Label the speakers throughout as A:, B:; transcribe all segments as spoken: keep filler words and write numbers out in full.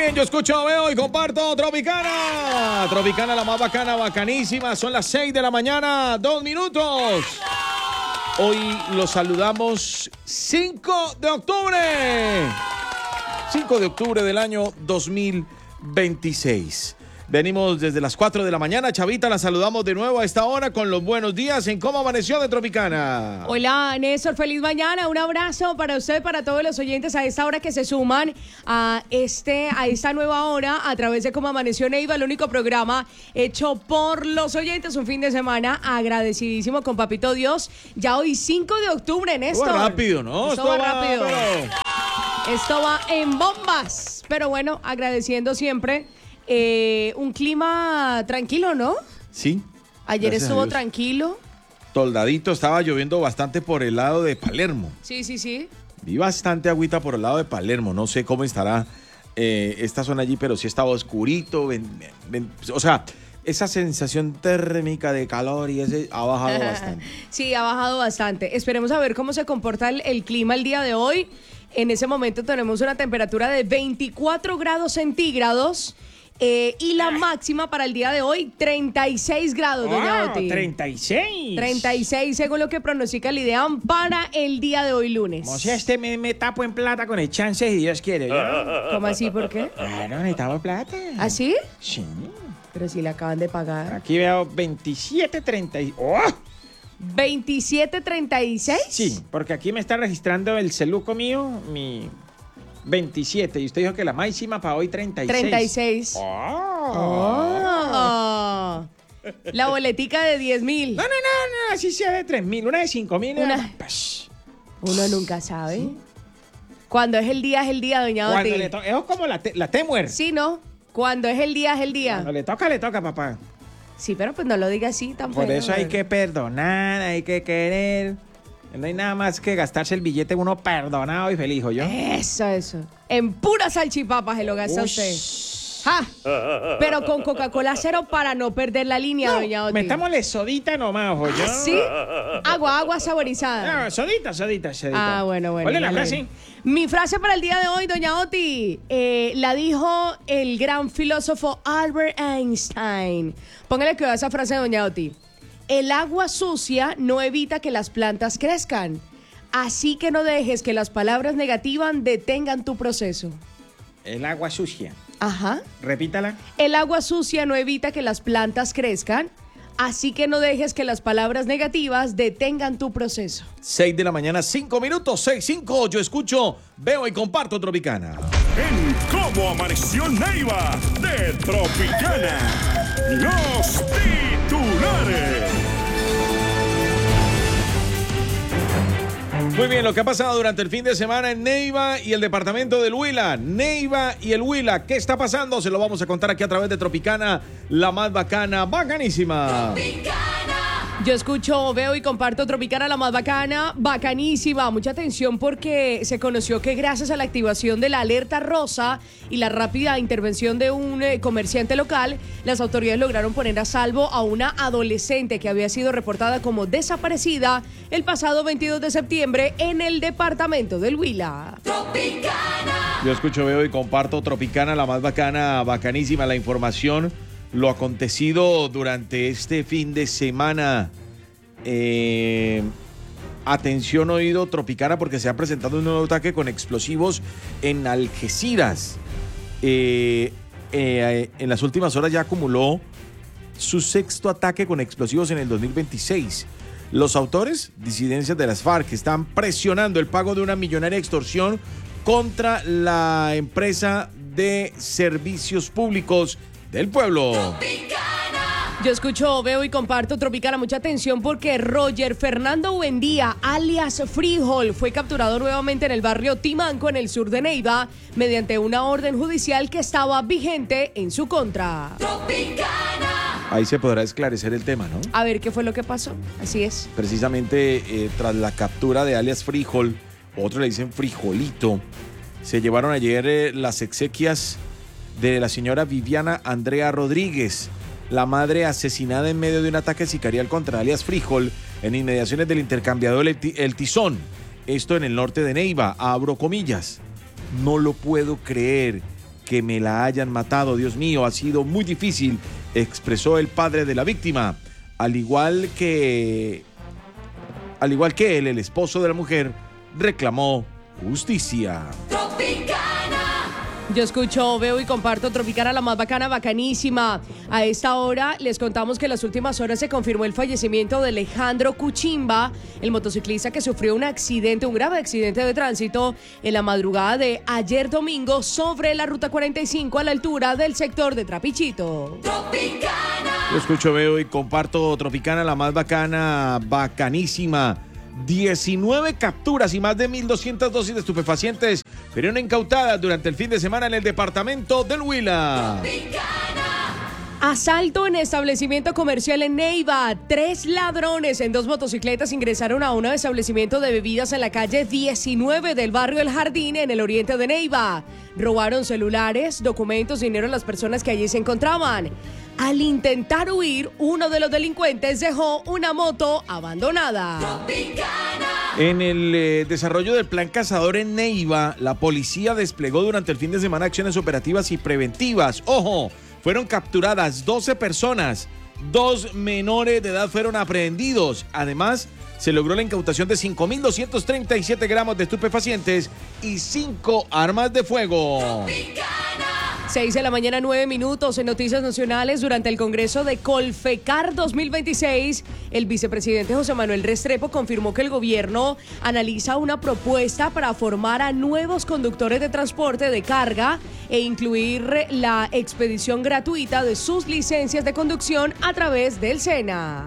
A: bien, yo escucho, veo y comparto Tropicana. Tropicana, la más bacana, bacanísima. Son las seis de la mañana, dos minutos. Hoy los saludamos cinco de octubre. cinco de octubre del año dos mil veintiséis. Venimos desde las cuatro de la mañana. Chavita, la saludamos de nuevo a esta hora con los buenos días en Cómo Amaneció de Tropicana.
B: Hola, Néstor, feliz mañana. Un abrazo para usted, para todos los oyentes a esta hora que se suman a, este, a esta nueva hora a través de Cómo Amaneció Neiva, el único programa hecho por los oyentes. Un fin de semana agradecidísimo con Papito Dios. Ya hoy cinco de octubre, Néstor.
A: Esto va rápido, ¿no?
B: Esto,
A: Esto
B: va,
A: va
B: rápido.
A: pero...
B: Esto va en bombas. Pero bueno, agradeciendo siempre. Eh, un clima tranquilo, ¿no?
A: Sí.
B: Ayer estuvo tranquilo.
A: Toldadito, estaba lloviendo bastante por el lado de Palermo.
B: Sí, sí, sí.
A: Vi bastante agüita por el lado de Palermo. No sé cómo estará eh, esta zona allí, pero sí estaba oscurito. Ven, ven, o sea, esa sensación térmica de calor y ese ha bajado bastante.
B: Sí, ha bajado bastante. Esperemos a ver cómo se comporta el, el clima el día de hoy. En ese momento tenemos una temperatura de veinticuatro grados centígrados. Eh, y la máxima para el día de hoy, treinta y seis grados, doña
C: Oh,
B: Oti.
C: treinta y seis.
B: treinta y seis, según lo que pronostica el IDEAM para el día de hoy, lunes.
C: O sea, este me, me tapo en plata con el chance si Dios quiere. ¿yo?
B: ¿Cómo así? ¿Por qué?
C: Claro, necesitamos plata.
B: ¿Ah, sí?
C: Sí.
B: Pero si le acaban de pagar.
C: Aquí veo veintisiete treinta. ¡Oh!
B: ¿veintisiete treinta y seis?
C: Sí, porque aquí me está registrando el celuco mío, mi veintisiete. Y usted dijo que la máxima para hoy treinta y seis.
B: treinta y seis.
C: ¡Oh!
B: Oh. La boletica de diez mil.
C: No, no, no, no, así sea de tres mil, una de cinco mil.
B: Una- Uno nunca sabe. Cuando es el día, es el día, doña
C: Cuando
B: Oti.
C: le toca, es como la, te, la Temuer.
B: Sí, ¿no? Cuando es el día, es el día.
C: Cuando le toca, le toca, papá.
B: Sí, pero pues no lo diga así tan
C: Por
B: feo,
C: eso hay
B: bueno.
C: que perdonar, hay que querer. No hay nada más que gastarse el billete uno perdonado y feliz, ¿o yo?
B: Eso, eso. En pura salchipapa se lo gasta
C: Ush.
B: usted. ¡Ja! Pero con Coca-Cola cero para no perder la línea, doña Oti.
C: Metámosle sodita nomás, ¿o yo?
B: ¿Sí? Agua, agua saborizada.
C: No, sodita, sodita, sodita.
B: Ah, bueno, bueno.
C: ¿Cuál es la
B: ya lo
C: frase?
B: vi. Mi frase para el día de hoy, doña Oti, eh, la dijo el gran filósofo Albert Einstein. Póngale que a esa frase, doña Oti. El agua sucia no evita que las plantas crezcan. Así que no dejes que las palabras negativas detengan tu proceso.
C: El agua sucia.
B: Ajá.
C: Repítala.
B: El agua sucia no evita que las plantas crezcan. Así que no dejes que las palabras negativas detengan tu proceso.
A: seis de la mañana, cinco minutos, seis, cinco. Yo escucho, veo y comparto Tropicana.
D: En Cómo Amaneció Neiva de Tropicana. Los titulares.
A: Muy bien, lo que ha pasado durante el fin de semana en Neiva y el departamento del Huila. Neiva y el Huila, ¿qué está pasando? Se lo vamos a contar aquí a través de Tropicana, la más bacana, bacanísima.
B: Yo escucho, veo y comparto Tropicana, la más bacana, bacanísima. Mucha atención porque se conoció que gracias a la activación de la alerta rosa y la rápida intervención de un eh, comerciante local, las autoridades lograron poner a salvo a una adolescente que había sido reportada como desaparecida el pasado veintidós de septiembre en el departamento del Huila.
A: Yo escucho, veo y comparto Tropicana, la más bacana, bacanísima. La información, lo acontecido durante este fin de semana. Eh, atención, oído, Tropicana, porque se ha presentado un nuevo ataque con explosivos en Algeciras. Eh, eh, en las últimas horas ya acumuló su sexto ataque con explosivos en el dos mil veintiséis. Los autores, disidencias de las FARC, están presionando el pago de una millonaria extorsión contra la empresa de servicios públicos del pueblo.
B: Yo escucho, veo y comparto Tropicana. Mucha atención porque Roger Fernando Buendía, alias Frijol, fue capturado nuevamente en el barrio Timanco, en el sur de Neiva, mediante una orden judicial que estaba vigente en su contra.
A: Ahí se podrá esclarecer el tema, ¿no?
B: A ver qué fue lo que pasó. Así es.
A: Precisamente eh, tras la captura de alias Frijol, otros le dicen Frijolito, se llevaron ayer eh, las exequias de la señora Viviana Andrea Rodríguez, la madre asesinada en medio de un ataque sicarial contra alias Frijol en inmediaciones del intercambiador El, El Tizón. Esto en el norte de Neiva, abro comillas. No lo puedo creer. que me la hayan matado. Dios mío, ha sido muy difícil, expresó el padre de la víctima. Al igual que, al igual que él, el esposo de la mujer reclamó justicia.
B: Yo escucho, veo y comparto Tropicana, la más bacana, bacanísima. A esta hora les contamos que en las últimas horas se confirmó el fallecimiento de Alejandro Cuchimba, el motociclista que sufrió un accidente, un grave accidente de tránsito en la madrugada de ayer domingo sobre la ruta cuarenta y cinco a la altura del sector de Trapichito.
A: Tropicana. Yo escucho, veo y comparto Tropicana, la más bacana, bacanísima. diecinueve capturas y más de mil doscientas dosis de estupefacientes fueron incautadas durante el fin de semana en el departamento del Huila.
B: Asalto en establecimiento comercial en Neiva. Tres ladrones en dos motocicletas ingresaron a un establecimiento de bebidas en la calle diecinueve del barrio El Jardín, en el oriente de Neiva. Robaron celulares, documentos, dinero a las personas que allí se encontraban. Al intentar huir, uno de los delincuentes dejó una moto abandonada.
A: En el eh, desarrollo del plan Cazador en Neiva, la policía desplegó durante el fin de semana acciones operativas y preventivas. ¡Ojo! Fueron capturadas doce personas, dos menores de edad fueron aprehendidos. Además, se logró la incautación de cinco mil doscientos treinta y siete gramos de estupefacientes y cinco armas de fuego.
B: seis de la mañana, nueve minutos. En Noticias Nacionales, durante el Congreso de Colfecar dos mil veintiséis, el vicepresidente José Manuel Restrepo confirmó que el gobierno analiza una propuesta para formar a nuevos conductores de transporte de carga e incluir la expedición gratuita de sus licencias de conducción a través del SENA.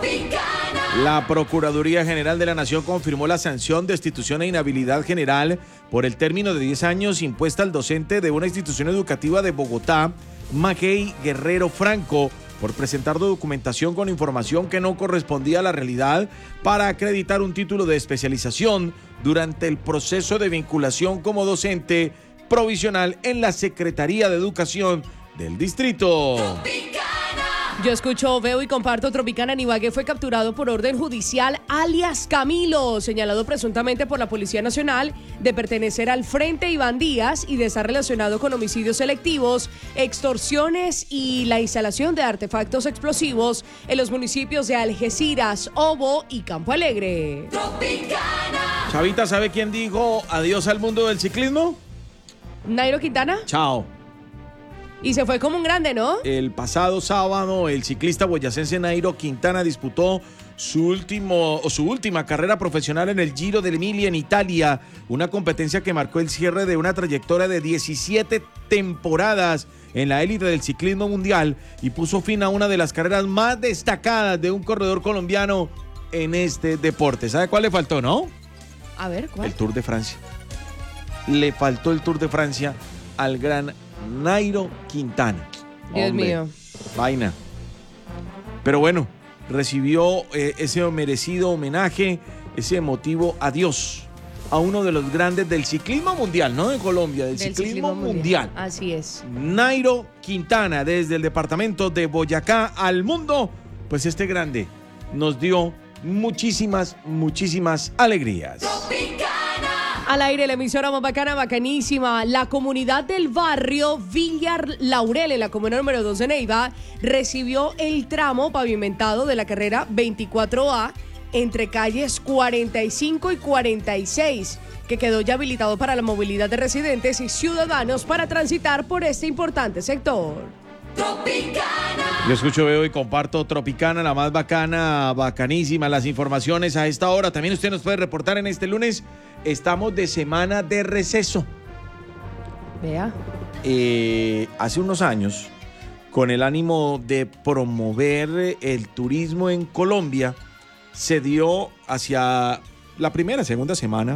A: La Procuraduría General de la Nación confirmó la sanción, destitución e inhabilidad general por el término de diez años impuesta al docente de una institución educativa de Bogotá, Mackey Guerrero Franco, por presentar documentación con información que no correspondía a la realidad para acreditar un título de especialización durante el proceso de vinculación como docente provisional en la Secretaría de Educación del distrito.
B: Yo escucho, veo y comparto Tropicana. En Ibagué fue capturado por orden judicial alias Camilo, señalado presuntamente por la Policía Nacional de pertenecer al Frente Iván Díaz y de estar relacionado con homicidios selectivos, extorsiones y la instalación de artefactos explosivos en los municipios de Algeciras, Obo y Campo Alegre.
A: Tropicana. Chavita, ¿sabe quién dijo adiós al mundo del ciclismo?
B: Nairo Quintana.
A: Chao.
B: Y se fue como un grande, ¿no?
A: El pasado sábado, el ciclista boyacense Nairo Quintana disputó su, último, su última carrera profesional en el Giro de Emilia en Italia, una competencia que marcó el cierre de una trayectoria de diecisiete temporadas en la élite del ciclismo mundial y puso fin a una de las carreras más destacadas de un corredor colombiano en este deporte. ¿Sabe cuál le faltó, no?
B: A ver, ¿cuál?
A: El Tour de Francia. Le faltó el Tour de Francia al gran Nairo Quintana.
B: Dios
A: Hombre,
B: mío.
A: Vaina. Pero bueno, recibió eh, ese merecido homenaje, ese emotivo adiós a uno de los grandes del ciclismo mundial, no de Colombia, del, del ciclismo, ciclismo mundial. mundial.
B: Así es.
A: Nairo Quintana, desde el departamento de Boyacá al mundo, pues este grande nos dio muchísimas, muchísimas alegrías.
B: Al aire, la emisora más bacana, bacanísima. La comunidad del barrio Villar Laurel, en la comuna número dos de Neiva, recibió el tramo pavimentado de la carrera veinticuatro A entre calles cuarenta y cinco y cuarenta y seis, que quedó ya habilitado para la movilidad de residentes y ciudadanos para transitar por este importante sector. Tropicana.
A: Yo escucho, veo y comparto Tropicana, la más bacana, bacanísima. Las informaciones a esta hora. También usted nos puede reportar en este lunes. Estamos de semana de receso.
B: Vea.
A: Eh, hace unos años, con el ánimo de promover el turismo en Colombia, se dio hacia la primera, segunda semana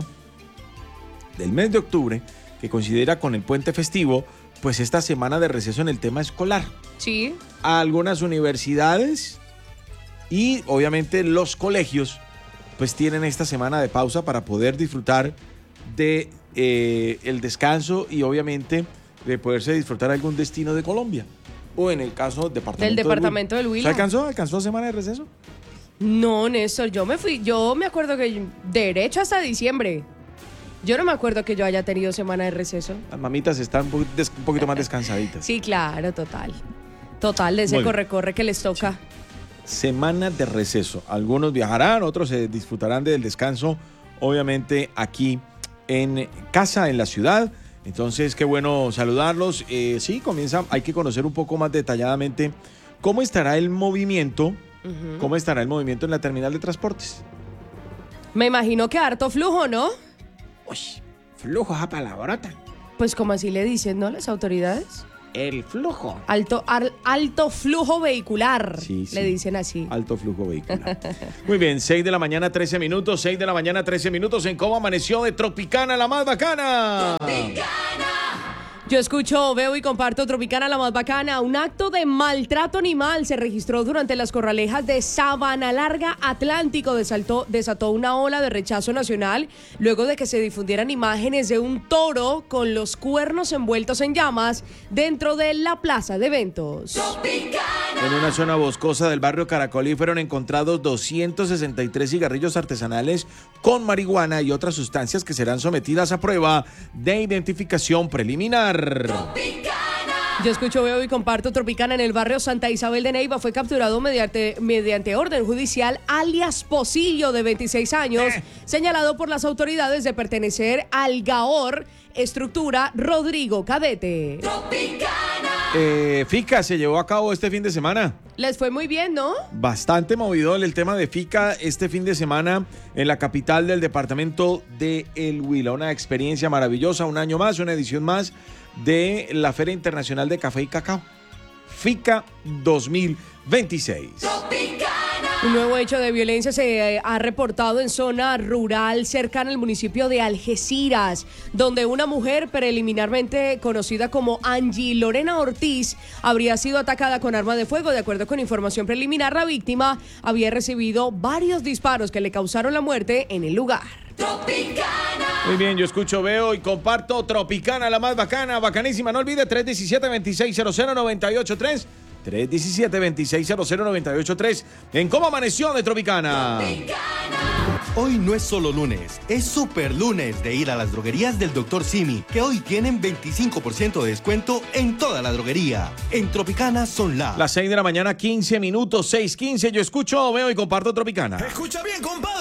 A: del mes de octubre, que considera con el puente festivo, pues esta semana de receso en el tema escolar.
B: Sí.
A: A algunas universidades y obviamente los colegios pues tienen esta semana de pausa para poder disfrutar de eh, el descanso y obviamente de poderse disfrutar algún destino de Colombia. O en el caso del departamento
B: del departamento del Huila.
A: ¿Se alcanzó? ¿Alcanzó semana de receso?
B: No, Néstor, yo me fui, yo me acuerdo que derecho hasta diciembre. Yo no me acuerdo que yo haya tenido semana de receso.
A: Las mamitas están un, po- des- un poquito más descansaditas.
B: Sí, claro, total. Total, de ese
A: Muy bien.
B: corre-corre que les toca.
A: Semana de receso. Algunos viajarán, otros se disfrutarán del descanso, obviamente aquí en casa, en la ciudad. Entonces, qué bueno saludarlos. Eh, sí, comienza, hay que conocer un poco más detalladamente cómo estará el movimiento,
B: Ujú.
A: cómo estará el movimiento en la terminal de transportes.
B: Me imagino que harto flujo, ¿no?
C: Uy, flujo esa palabrota.
B: Pues como así le dicen, ¿no? Las autoridades.
C: El flujo.
B: Alto, al- alto flujo vehicular,
A: Sí, sí.
B: le dicen así.
A: Alto flujo vehicular. Muy bien, seis de la mañana, trece minutos, seis de la mañana, trece minutos en cómo amaneció de Tropicana, la más bacana.
B: Yo escucho, veo y comparto Tropicana, la más bacana. Un acto de maltrato animal se registró durante las corralejas de Sabana Larga Atlántico. Desaltó, desató una ola de rechazo nacional luego de que se difundieran imágenes de un toro con los cuernos envueltos en llamas dentro de la plaza de eventos.
A: En una zona boscosa del barrio Caracolí fueron encontrados doscientos sesenta y tres cigarrillos artesanales con marihuana y otras sustancias que serán sometidas a prueba de identificación preliminar.
B: Yo escucho, veo y comparto Tropicana. En el barrio Santa Isabel de Neiva fue capturado mediante, mediante orden judicial alias Pocillo, de veintiséis años, señalado por las autoridades de pertenecer al Gaor, estructura Rodrigo Cadete.
A: Eh, FICA se llevó a cabo este fin de semana.
B: Les fue muy bien, ¿no?
A: Bastante movido el tema de FICA este fin de semana en la capital del departamento de El Huila. Una experiencia maravillosa, un año más, una edición más de la Feria Internacional de Café y Cacao. FICA dos mil veintiséis.
B: Un nuevo hecho de violencia se eh, ha reportado en zona rural cercana al municipio de Algeciras, donde una mujer preliminarmente conocida como Angie Lorena Ortiz habría sido atacada con arma de fuego. De acuerdo con información preliminar, la víctima había recibido varios disparos que le causaron la muerte en el lugar.
A: Muy bien, yo escucho, veo y comparto Tropicana, la más bacana, bacanísima. No olvide tres uno siete, dos seis cero cero, nueve ocho tres. tres uno siete, dos seis cero cero, nueve ocho tres. En cómo amaneció de Tropicana.
E: Hoy no es solo lunes, es super lunes de ir a las droguerías del doctor Simi, que hoy tienen veinticinco por ciento de descuento en toda la droguería. En Tropicana son la...
A: Las seis de la mañana, quince minutos, seis quince. Yo escucho, veo y comparto Tropicana.
D: Escucha bien, compadre.